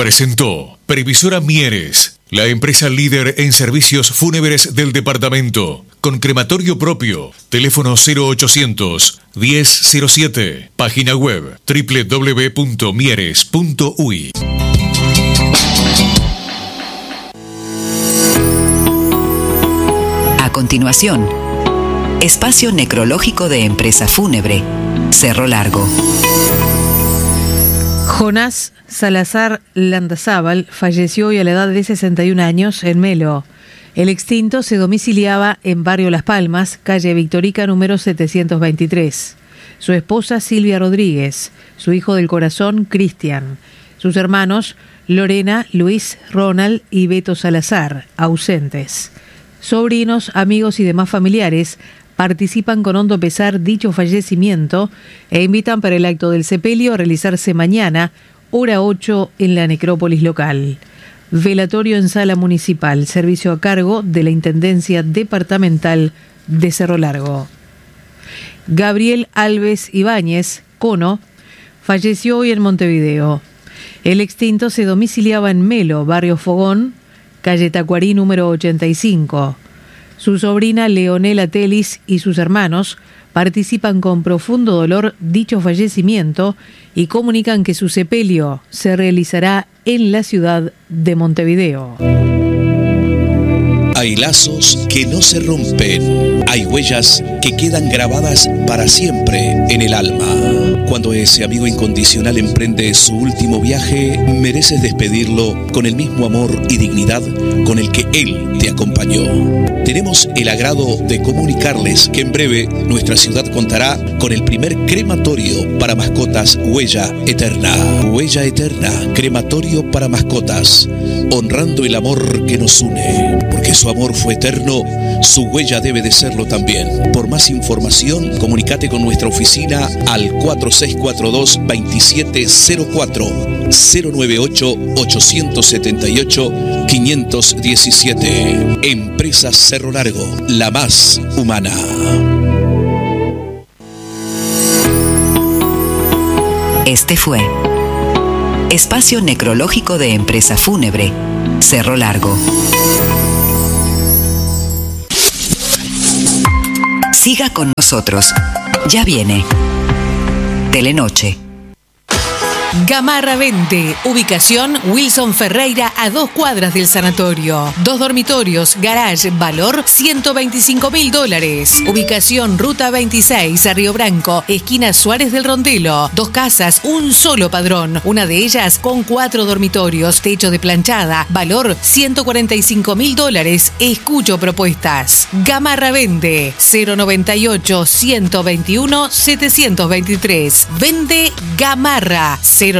presentó Previsora Mieres, la empresa líder en servicios fúnebres del departamento, con crematorio propio. Teléfono 0800 1007. Página web www.mieres.uy. A continuación, espacio necrológico de empresa fúnebre, Cerro Largo. Jonás Salazar Landazábal falleció hoy a la edad de 61 años en Melo. El extinto se domiciliaba en Barrio Las Palmas, calle Victorica número 723. Su esposa Silvia Rodríguez, su hijo del corazón Cristian, sus hermanos Lorena, Luis, Ronald y Beto Salazar, ausentes. Sobrinos, amigos y demás familiares participan con hondo pesar dicho fallecimiento e invitan para el acto del sepelio a realizarse mañana, hora 8, en la necrópolis local. Velatorio en sala municipal, servicio a cargo de la Intendencia Departamental de Cerro Largo. Gabriel Alves Ibáñez, Cono, falleció hoy en Montevideo. El extinto se domiciliaba en Melo, Barrio Fogón, calle Tacuarí número 85. Su sobrina Leonela Telis y sus hermanos participan con profundo dolor dicho fallecimiento y comunican que su sepelio se realizará en la ciudad de Montevideo. Hay lazos que no se rompen, hay huellas que quedan grabadas para siempre en el alma. Cuando ese amigo incondicional emprende su último viaje, mereces despedirlo con el mismo amor y dignidad con el que él te acompañó. Tenemos el agrado de comunicarles que en breve nuestra ciudad contará con el primer crematorio para mascotas Huella Eterna. Huella Eterna, crematorio para mascotas, honrando el amor que nos une. Porque su amor fue eterno, su huella debe de serlo también. Por más información, comunícate con nuestra oficina al 4642-2704 098-878-517. Empresa Cerro Largo, la más humana. Este fue espacio necrológico de empresa fúnebre, Cerro Largo. Siga con nosotros. Ya viene Telenoche. Gamarra Vende, ubicación Wilson Ferreira a 2 cuadras del sanatorio. 2 dormitorios, garage, valor $125.000. Ubicación Ruta 26, a Río Branco, esquina Suárez del Rondelo. 2 casas, un solo padrón. Una de ellas con 4 dormitorios, techo de planchada, valor $145.000. Escucho propuestas. Gamarra Vende, 098-121-723. Vende Gamarra.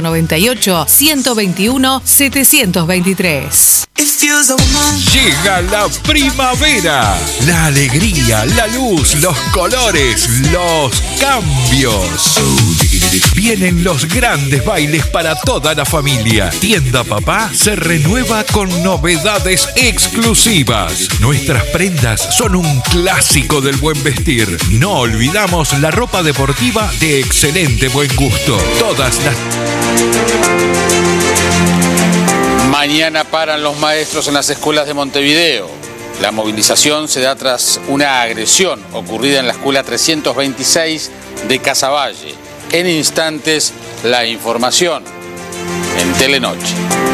098-121-723. Llega la primavera, la alegría, la luz, los colores, los cambios. Vienen los grandes bailes para toda la familia. Tienda Papá se renueva con novedades exclusivas. Nuestras prendas son un clásico del buen vestir. No olvidamos la ropa deportiva de excelente buen gusto. Todas las... Mañana paran los maestros en las escuelas de Montevideo. La movilización se da tras una agresión ocurrida en la escuela 326 de Casaballe. En instantes, la información en Telenoche.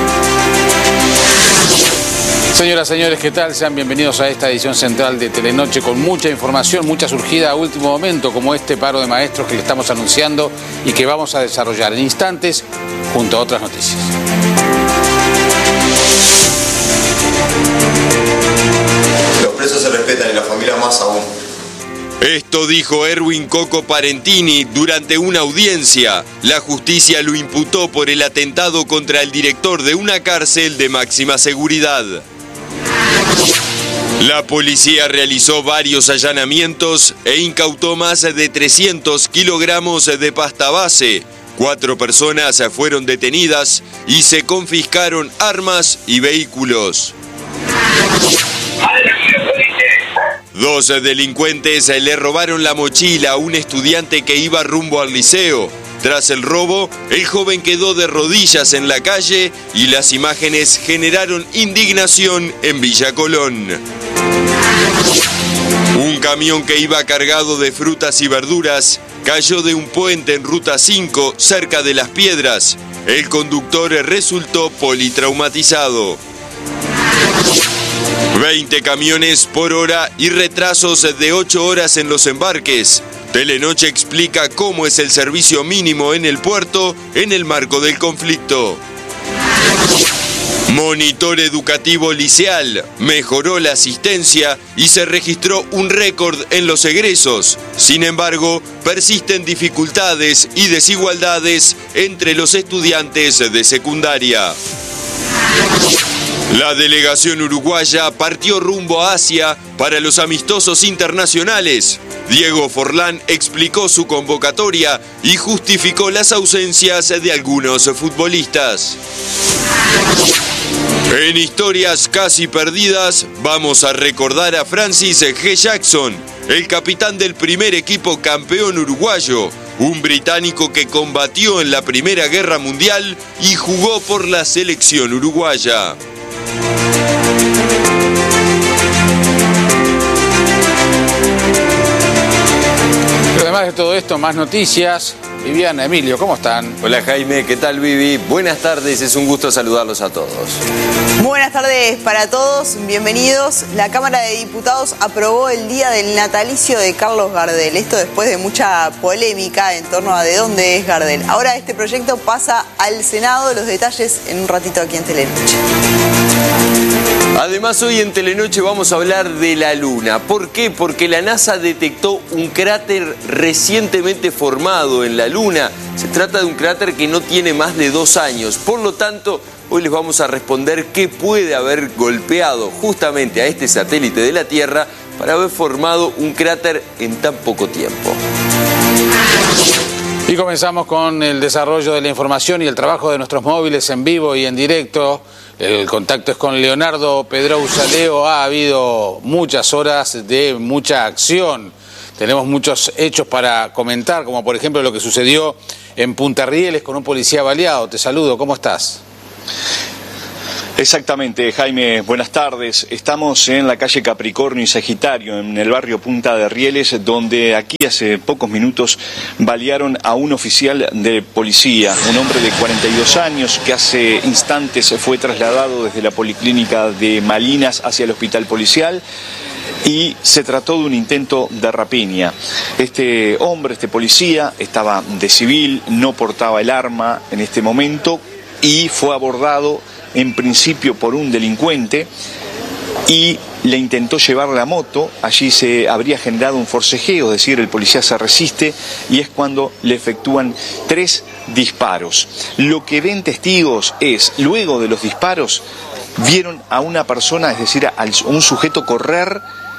Señoras, señores, ¿qué tal? Sean bienvenidos a esta edición central de Telenoche con mucha información, mucha surgida a último momento, como este paro de maestros que le estamos anunciando y que vamos a desarrollar en instantes junto a otras noticias. Los presos se respetan y las familias más aún. Esto dijo Erwin Coco Parentini durante una audiencia. La justicia lo imputó por el atentado contra el director de una cárcel de máxima seguridad. La policía realizó varios allanamientos e incautó más de 300 kilogramos de pasta base. 4 personas fueron detenidas y se confiscaron armas y vehículos. 2 delincuentes le robaron la mochila a un estudiante que iba rumbo al liceo. Tras el robo, el joven quedó de rodillas en la calle y las imágenes generaron indignación en Villa Colón. Un camión que iba cargado de frutas y verduras cayó de un puente en Ruta 5 cerca de Las Piedras. El conductor resultó politraumatizado. 20 camiones por hora y retrasos de 8 horas en los embarques. Telenoche explica cómo es el servicio mínimo en el puerto en el marco del conflicto. Monitor educativo liceal mejoró la asistencia y se registró un récord en los egresos. Sin embargo, persisten dificultades y desigualdades entre los estudiantes de secundaria. La delegación uruguaya partió rumbo a Asia para los amistosos internacionales. Diego Forlán explicó su convocatoria y justificó las ausencias de algunos futbolistas. En historias casi perdidas, vamos a recordar a Francis G. Jackson, el capitán del primer equipo campeón uruguayo, un británico que combatió en la Primera Guerra Mundial y jugó por la selección uruguaya. Además de todo esto, más noticias. Viviana, Emilio, ¿cómo están? Hola Jaime, ¿qué tal Vivi? Buenas tardes, es un gusto saludarlos a todos. Buenas tardes para todos, bienvenidos. La Cámara de Diputados aprobó el día del natalicio de Carlos Gardel. Esto después de mucha polémica en torno a de dónde es Gardel. Ahora este proyecto pasa al Senado, los detalles en un ratito aquí en Telenoche. Además, hoy en Telenoche vamos a hablar de la Luna. ¿Por qué? Porque la NASA detectó un cráter recientemente formado en la Luna. Se trata de un cráter que no tiene más de 2 años. Por lo tanto, hoy les vamos a responder qué puede haber golpeado justamente a este satélite de la Tierra para haber formado un cráter en tan poco tiempo. Y comenzamos con el desarrollo de la información y el trabajo de nuestros móviles en vivo y en directo. El contacto es con Leonardo Pedrosa. Leo, ha habido muchas horas de mucha acción. Tenemos muchos hechos para comentar, como por ejemplo lo que sucedió en Punta Rieles con un policía baleado. Te saludo, ¿cómo estás? Exactamente, Jaime, buenas tardes. Estamos en la calle Capricornio y Sagitario, en el barrio Punta de Rieles, donde aquí hace pocos minutos balearon a un oficial de policía, un hombre de 42 años que hace instantes fue trasladado desde la policlínica de Malinas hacia el hospital policial. Y se trató de un intento de rapiña. Este hombre, este policía, estaba de civil, no portaba el arma en este momento y fue abordado en principio por un delincuente y le intentó llevar la moto. Allí se habría generado un forcejeo, es decir, el policía se resiste y es cuando le efectúan 3 disparos. Lo que ven testigos es, luego de los disparos, vieron a una persona, es decir, a un sujeto correr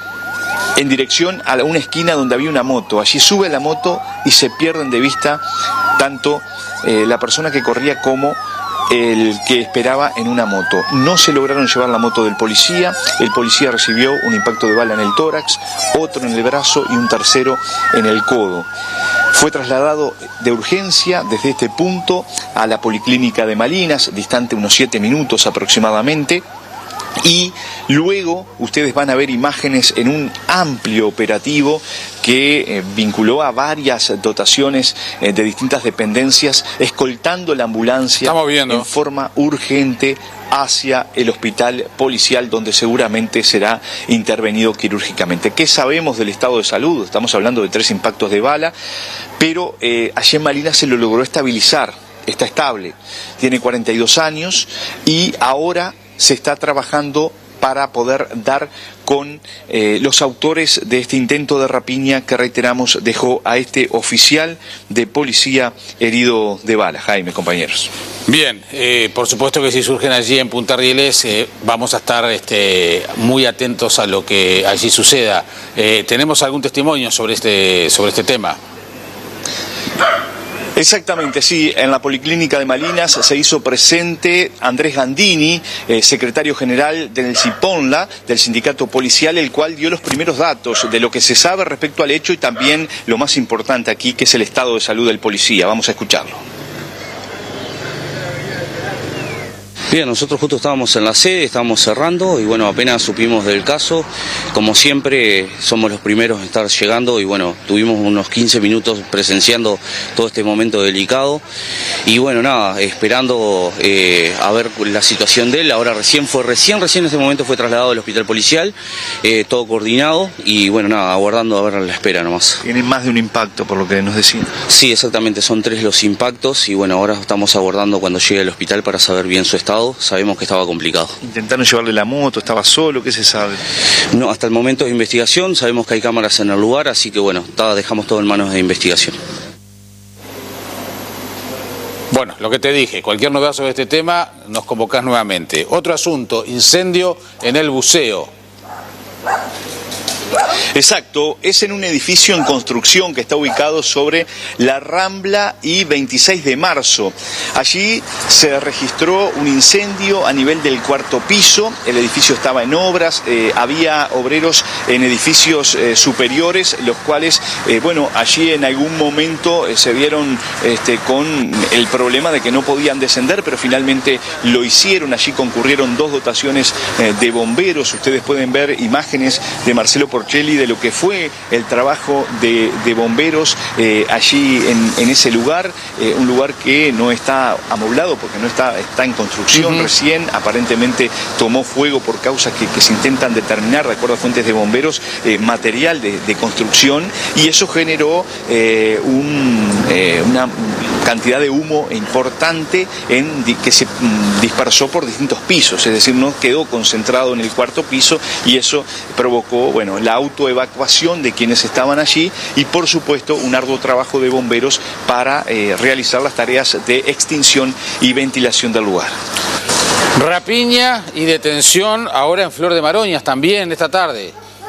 en dirección a una esquina donde había una moto. Allí sube la moto y se pierden de vista tanto la persona que corría como el que esperaba en una moto. No se lograron llevar la moto del policía. El policía recibió un impacto de bala en el tórax, otro en el brazo y un tercero en el codo. Fue trasladado de urgencia desde este punto a la policlínica de Malinas, distante unos 7 minutos aproximadamente. Y luego ustedes van a ver imágenes en un amplio operativo que vinculó a varias dotaciones de distintas dependencias, escoltando la ambulancia en forma urgente hacia el hospital policial, donde seguramente será intervenido quirúrgicamente. ¿Qué sabemos del estado de salud? Estamos hablando de 3 impactos de bala, pero allí en Malinas se lo logró estabilizar, está estable, tiene 42 años y ahora se está trabajando para poder dar con los autores de este intento de rapiña que, reiteramos, dejó a este oficial de policía herido de bala. Jaime, compañeros. Bien, por supuesto que si surgen allí en Punta Rieles vamos a estar muy atentos a lo que allí suceda. ¿Tenemos algún testimonio sobre este tema? Exactamente, sí. En la Policlínica de Malinas se hizo presente Andrés Gandini, secretario general del CIPONLA, del sindicato policial, el cual dio los primeros datos de lo que se sabe respecto al hecho y también lo más importante aquí, que es el estado de salud del policía. Vamos a escucharlo. Bien, nosotros justo estábamos en la sede, estábamos cerrando y bueno, apenas supimos del caso. Como siempre, somos los primeros en estar llegando y bueno, tuvimos unos 15 minutos presenciando todo este momento delicado. Y bueno, nada, esperando a ver la situación de él. Ahora recién en este momento fue trasladado al hospital policial, todo coordinado y bueno, nada, aguardando a ver la espera nomás. Tienen más de un impacto, por lo que nos decían. Sí, exactamente, son 3 los impactos y bueno, ahora estamos aguardando cuando llegue al hospital para saber bien su estado. Sabemos que estaba complicado. ¿Intentaron llevarle la moto? ¿Estaba solo? ¿Qué se sabe? No, hasta el momento de investigación, sabemos que hay cámaras en el lugar, así que bueno, dejamos todo en manos de investigación. Bueno, lo que te dije, cualquier novedad sobre este tema, nos convocás nuevamente. Otro asunto, incendio en el buceo. Exacto, es en un edificio en construcción que está ubicado sobre la Rambla y 26 de marzo. Allí se registró un incendio a nivel del 4º piso, el edificio estaba en obras, había obreros en edificios superiores, los cuales, allí en algún momento se vieron con el problema de que no podían descender, pero finalmente lo hicieron. Allí concurrieron 2 dotaciones de bomberos. Ustedes pueden ver imágenes de Marcelo Porcelli de lo que fue el trabajo de bomberos allí en ese lugar, un lugar que no está amoblado porque no está en construcción recién, aparentemente tomó fuego por causas que se intentan determinar, de acuerdo a fuentes de bomberos, material de construcción, y eso generó una cantidad de humo importante que se dispersó por distintos pisos, es decir, no quedó concentrado en el 4º piso, y eso provocó, la autoevacuación de quienes estaban allí y, por supuesto, un arduo trabajo de bomberos para realizar las tareas de extinción y ventilación del lugar. Rapiña y detención ahora en Flor de Maroñas también esta tarde.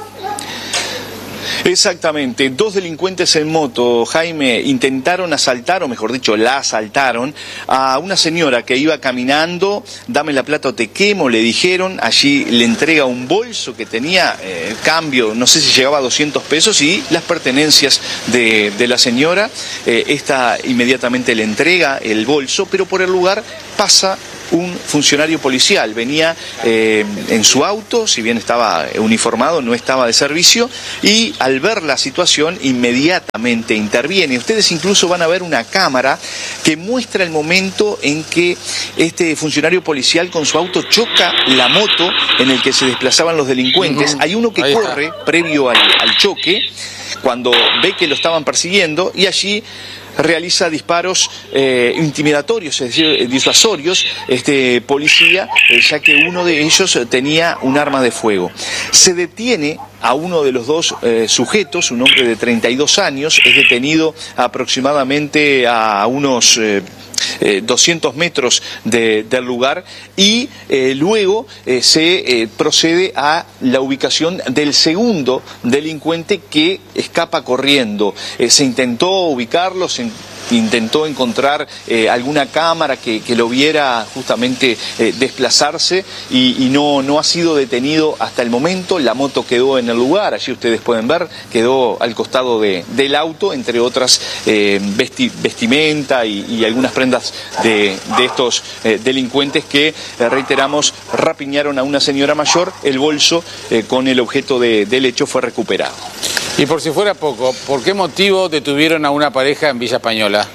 Exactamente, 2 delincuentes en moto, Jaime, intentaron asaltar, o mejor dicho, la asaltaron a una señora que iba caminando. Dame la plata o te quemo, le dijeron. Allí le entrega un bolso que tenía cambio, no sé si llegaba a 200 pesos, y las pertenencias de la señora. Esta inmediatamente le entrega el bolso, pero por el lugar pasa un funcionario policial. Venía en su auto, si bien estaba uniformado, no estaba de servicio, y al ver la situación inmediatamente interviene. Ustedes incluso van a ver una cámara que muestra el momento en que este funcionario policial con su auto choca la moto en el que se desplazaban los delincuentes. Hay uno que corre previo al choque, cuando ve que lo estaban persiguiendo, y allí realiza disparos intimidatorios, es decir, disuasorios, este policía, ya que uno de ellos tenía un arma de fuego. Se detiene a uno de los 2 sujetos, un hombre de 32 años, es detenido aproximadamente a unos 200 metros del lugar, y luego se procede a la ubicación del segundo delincuente que escapa corriendo. Se intentó ubicarlo, se intentó encontrar alguna cámara que lo viera justamente desplazarse, y no ha sido detenido hasta el momento. La moto quedó en el lugar, allí ustedes pueden ver, quedó al costado del auto, entre otras vestimenta y algunas prendas de estos delincuentes que, reiteramos, rapiñaron a una señora mayor. El bolso con el objeto del hecho fue recuperado. Y por si fuera poco, ¿por qué motivo detuvieron a una pareja en Villa Española?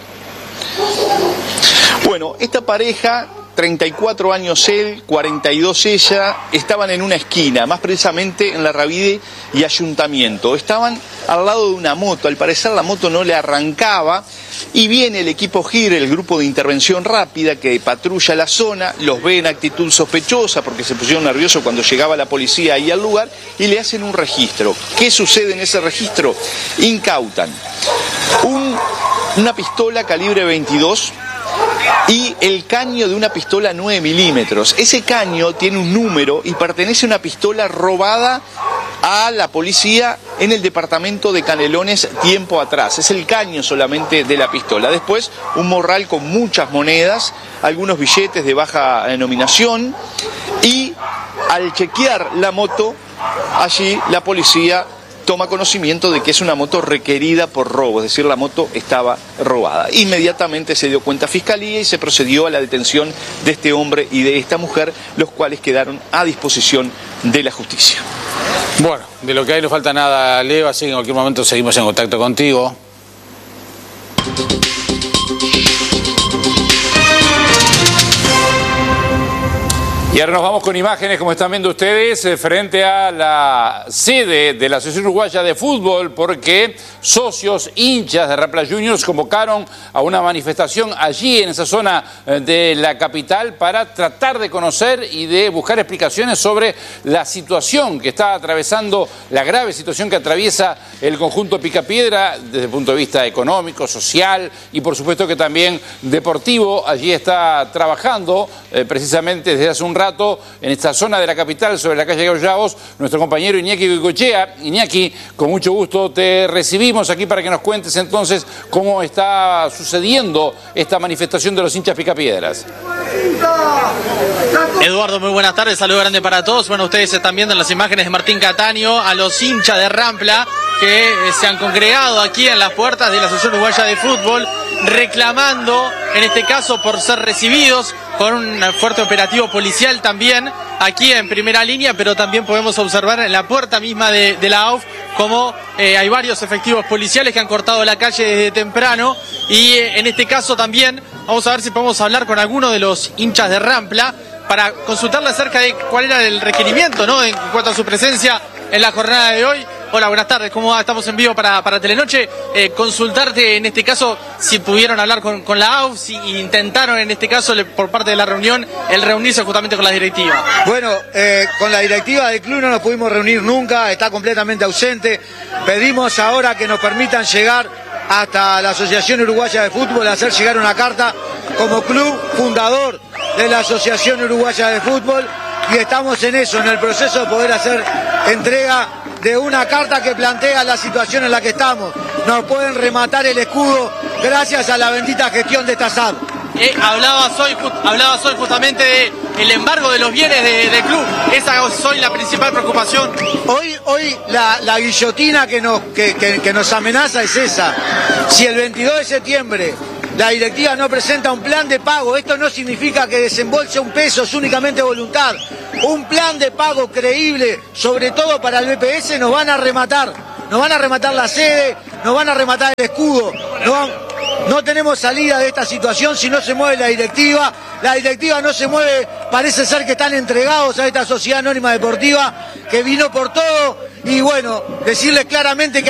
Bueno, esta pareja, 34 años él, 42 ella, estaban en una esquina, más precisamente en la Ravide y Ayuntamiento. Estaban al lado de una moto, al parecer la moto no le arrancaba, y viene el equipo GIR, el grupo de intervención rápida que patrulla la zona, los ve en actitud sospechosa porque se pusieron nerviosos cuando llegaba la policía ahí al lugar, y le hacen un registro. ¿Qué sucede en ese registro? Incautan una pistola calibre 22 y el caño de una pistola 9 milímetros. Ese caño tiene un número y pertenece a una pistola robada a la policía en el departamento de Canelones tiempo atrás. Es el caño solamente de la pistola. Después un morral con muchas monedas, algunos billetes de baja denominación, y al chequear la moto, allí la policía toma conocimiento de que es una moto requerida por robo, es decir, la moto estaba robada. Inmediatamente se dio cuenta Fiscalía y se procedió a la detención de este hombre y de esta mujer, los cuales quedaron a disposición de la justicia. Bueno, de lo que hay no falta nada, Leo, así que en cualquier momento seguimos en contacto contigo. Y ahora nos vamos con imágenes, como están viendo ustedes, frente a la sede de la Asociación Uruguaya de Fútbol, porque socios, hinchas de Rampla Juniors convocaron a una manifestación allí en esa zona de la capital para tratar de conocer y de buscar explicaciones sobre la situación que está atravesando, la grave situación que atraviesa el conjunto Picapiedra desde el punto de vista económico, social y por supuesto que también deportivo. Allí está trabajando precisamente desde hace un rato en esta zona de la capital, sobre la calle Gaullavos, nuestro compañero Iñaki Goicoechea. Iñaki, con mucho gusto te recibimos aquí para que nos cuentes entonces cómo está sucediendo esta manifestación de los hinchas Picapiedras. Eduardo, muy buenas tardes, saludo grande para todos. Bueno, ustedes están viendo en las imágenes de Martín Cataño a los hinchas de Rampla que se han congregado aquí en las puertas de la Asociación Uruguaya de Fútbol, reclamando, en este caso, por ser recibidos con un fuerte operativo policial también aquí en primera línea, pero también podemos observar en la puerta misma de la AUF como hay varios efectivos policiales que han cortado la calle desde temprano, y en este caso también vamos a ver si podemos hablar con alguno de los hinchas de Rampla para consultarle acerca de cuál era el requerimiento, ¿no?, en cuanto a su presencia en la jornada de hoy. Hola, buenas tardes, ¿cómo va? Estamos en vivo para Telenoche. Consultarte en este caso si pudieron hablar con la AUF, si intentaron en este caso por parte de la reunión el reunirse justamente con la directiva. Bueno, con la directiva del club no nos pudimos reunir nunca, está completamente ausente. Pedimos ahora que nos permitan llegar hasta la Asociación Uruguaya de Fútbol, hacer llegar una carta como club fundador de la Asociación Uruguaya de Fútbol, y estamos en eso, en el proceso de poder hacer entrega de una carta que plantea la situación en la que estamos. Nos pueden rematar el escudo gracias a la bendita gestión de esta SAD. Hablabas hoy justamente del embargo de los bienes del club. Esa es hoy la principal preocupación. Hoy la guillotina que nos amenaza es esa. Si el 22 de septiembre la directiva no presenta un plan de pago, esto no significa que desembolse un peso, es únicamente voluntad. Un plan de pago creíble, sobre todo para el BPS, nos van a rematar la sede, nos van a rematar el escudo. No tenemos salida de esta situación si no se mueve la directiva. La directiva no se mueve, parece ser que están entregados a esta sociedad anónima deportiva que vino por todo, y bueno, decirles claramente que